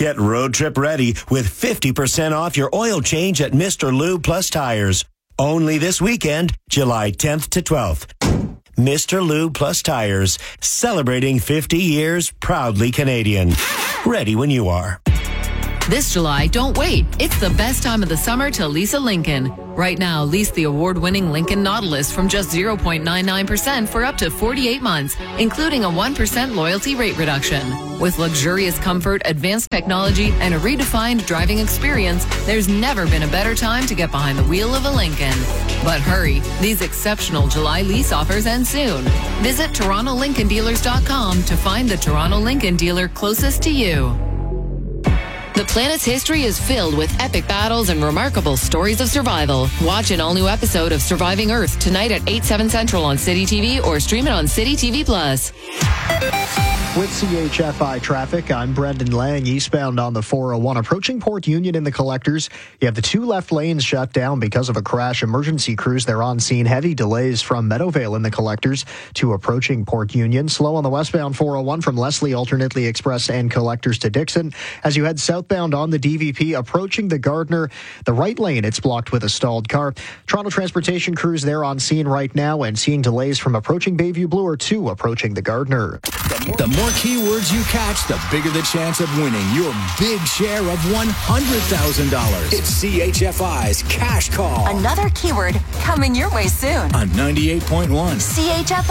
Get road trip ready with 50% off your oil change at Mr. Lube Plus Tires. Only this weekend, July 10th to 12th. Mr. Lube Plus Tires, celebrating 50 years, proudly Canadian. Ready when you are. This July, don't wait. It's the best time of the summer to lease a Lincoln. Right now, lease the award-winning Lincoln Nautilus from just 0.99% for up to 48 months, including a 1% loyalty rate reduction. With luxurious comfort, advanced technology, and a redefined driving experience, there's never been a better time to get behind the wheel of a Lincoln. But hurry, these exceptional July lease offers end soon. Visit TorontoLincolnDealers.com to find the Toronto Lincoln dealer closest to you. The planet's history is filled with epic battles and remarkable stories of survival. Watch an all-new episode of Surviving Earth tonight at 8/7 Central on City TV or stream it on City TV Plus. With CHFI traffic, I'm Brendan Lang, eastbound on the 401, approaching Port Union in the Collectors. You have the two left lanes shut down because of a crash. Emergency crews, they're on scene. Heavy delays from Meadowvale in the Collectors to approaching Port Union. Slow on the westbound 401 from Leslie, alternately Express and Collectors to Dixon. As you head southbound on the DVP, approaching the Gardiner, the right lane, it's blocked with a stalled car. Toronto transportation crews, they're on scene right now and seeing delays from approaching Bayview Bloor to approaching the Gardiner. The more keywords you catch, the bigger the chance of winning your big share of $100,000. It's CHFI's Cash Call. Another keyword coming your way soon. On 98.1. CHFI.